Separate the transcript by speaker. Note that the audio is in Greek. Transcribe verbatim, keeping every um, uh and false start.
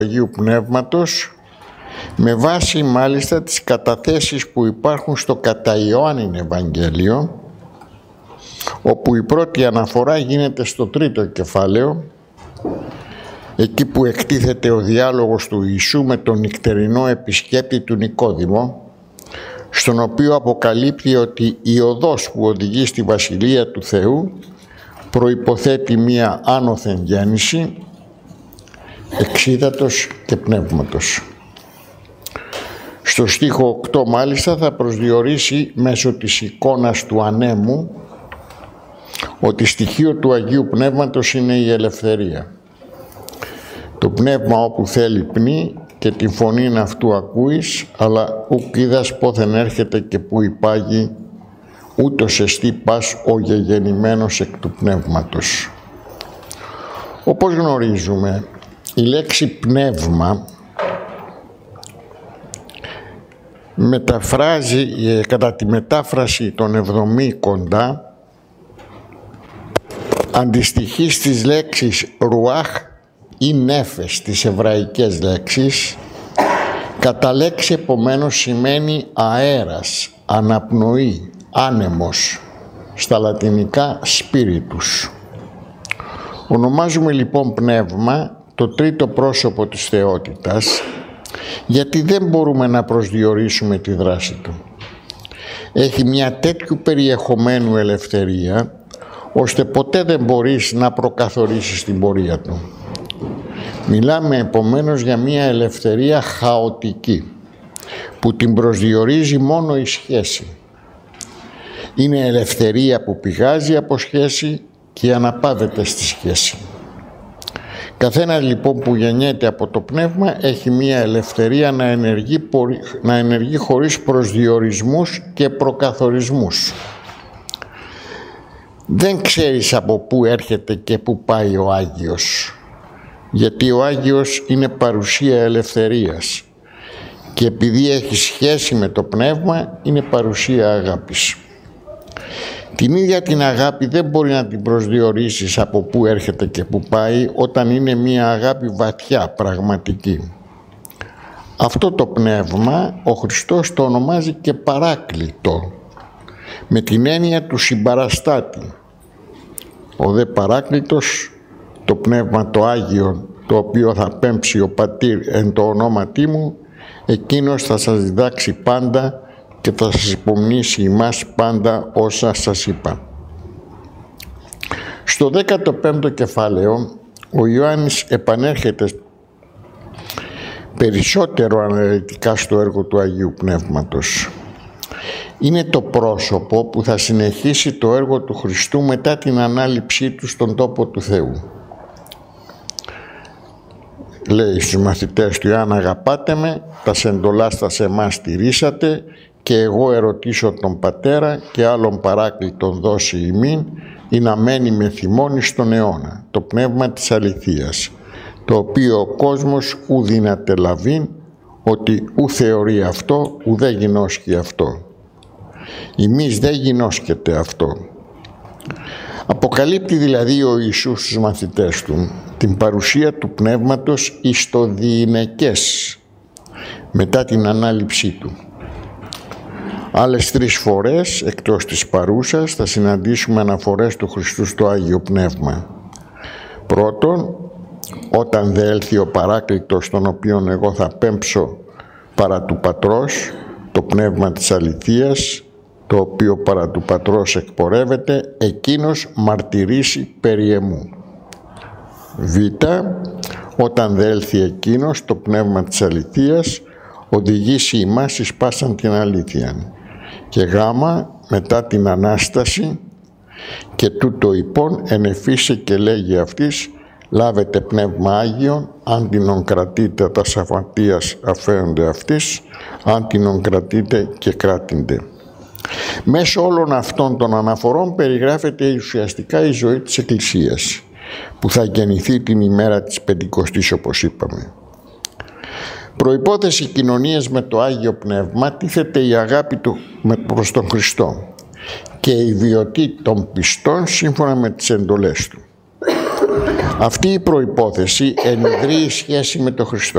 Speaker 1: Αγίου Πνεύματος, με βάση μάλιστα τις καταθέσεις που υπάρχουν στο κατά Ιωάννην Ευαγγέλιο, όπου η πρώτη αναφορά γίνεται στο τρίτο κεφάλαιο, εκεί που εκτίθεται ο διάλογος του Ιησού με τον νυχτερινό επισκέπτη του Νικόδημο, στον οποίο αποκαλύπτει ότι η οδός που οδηγεί στη Βασιλεία του Θεού προϋποθέτει μία άνωθεν γέννηση, εξίδατος και πνεύματος. Στο στίχο οκτώ μάλιστα θα προσδιορίσει μέσω της εικόνας του ανέμου ότι στοιχείο του Αγίου Πνεύματος είναι η ελευθερία. Το πνεύμα όπου θέλει πνί και τη φωνήν αυτού ακούεις, αλλά ουκ είδας πόθεν έρχεται και που υπάγει, ούτως εστί πας ο γεγεννημένος εκ του πνεύματος. Όπως γνωρίζουμε, η λέξη πνεύμα μεταφράζει, κατά τη μετάφραση των εβδομήκοντα, αντιστοιχεί στις λέξεις ρουάχ ή νέφες, τις εβραϊκές λέξεις. Κατά λέξη επομένως σημαίνει αέρας, αναπνοή, άνεμος, στα λατινικά σπίριτους. Ονομάζουμε λοιπόν πνεύμα το τρίτο πρόσωπο της θεότητας, γιατί δεν μπορούμε να προσδιορίσουμε τη δράση του. Έχει μια τέτοιου περιεχομένου ελευθερία, ώστε ποτέ δεν μπορείς να προκαθορίσεις την πορεία του. Μιλάμε επομένως για μια ελευθερία χαοτική, που την προσδιορίζει μόνο η σχέση. Είναι ελευθερία που πηγάζει από σχέση και αναπαύεται στη σχέση. Καθένα λοιπόν που γεννιέται από το πνεύμα έχει μία ελευθερία να ενεργεί, να ενεργεί χωρίς προσδιορισμούς και προκαθορισμούς. Δεν ξέρεις από πού έρχεται και πού πάει ο Άγιος, γιατί ο Άγιος είναι παρουσία ελευθερίας και επειδή έχει σχέση με το πνεύμα είναι παρουσία αγάπης. Την ίδια την αγάπη δεν μπορεί να την προσδιορίσεις από πού έρχεται και πού πάει όταν είναι μία αγάπη βαθιά, πραγματική. Αυτό το πνεύμα ο Χριστός το ονομάζει και παράκλητο, με την έννοια του συμπαραστάτη. Ο δε παράκλητος, το πνεύμα το Άγιο, το οποίο θα πέμψει ο Πατήρ εν το ονόματί μου, εκείνος θα σας διδάξει πάντα και θα σας υπομνήσει ημάς πάντα όσα σας είπα. Στο δέκατο πέμπτο κεφάλαιο, ο Ιωάννης επανέρχεται περισσότερο αναλυτικά στο έργο του Αγίου Πνεύματος. Είναι το πρόσωπο που θα συνεχίσει το έργο του Χριστού μετά την ανάληψή του στον τόπο του Θεού. Λέει στους μαθητές του: «Αν αγαπάτε με, τα σεντολάστα σε εμάς τηρήσατε, και εγώ ερωτήσω τον Πατέρα και άλλον παράκλητον δώσει ημίν, ή να μένει με θυμώνει στον αιώνα, το πνεύμα της αληθείας, το οποίο ο κόσμος ου δύναται λαβήν, ότι ου θεωρεί αυτό, ου δεν γινώσκει αυτό». Ημείς δεν γινώσκεται αυτό. Αποκαλύπτει δηλαδή ο Ιησούς στους μαθητές του την παρουσία του πνεύματος εις το διηνεκές μετά την ανάληψή του. Άλλες τρεις φορές εκτός της παρούσας θα συναντήσουμε αναφορές του Χριστού στο Άγιο Πνεύμα. Πρώτον, όταν δε έλθει ο Παράκλητος, τον οποίον εγώ θα πέμψω παρά του Πατρός, το πνεύμα της αληθείας, το οποίο παρά του Πατρός εκπορεύεται, εκείνος μαρτυρήσει περί εμού. Β. Όταν δε έλθει εκείνος, το πνεύμα της αληθείας, οδηγήσει ημάς εις πάσαν την αλήθεια. Και Γ. μετά την Ανάσταση, και τούτο υπόν ενεφίσε και λέγει αυτής, λάβετε πνεύμα Άγιον, αν την κρατείτε τα σαββατίας αφαίονται αυτής, αν την κρατείτε και κράτηντε. Μέσω όλων αυτών των αναφορών περιγράφεται ουσιαστικά η ζωή της Εκκλησίας, που θα γεννηθεί την ημέρα της Πεντηκοστής, όπως είπαμε. Προϋπόθεση κοινωνίας με το Άγιο Πνεύμα τίθεται η αγάπη του προς τον Χριστό και η βιωτή των πιστών σύμφωνα με τις εντολές του. Αυτή η προϋπόθεση ενιδρύει σχέση με τον Χριστό.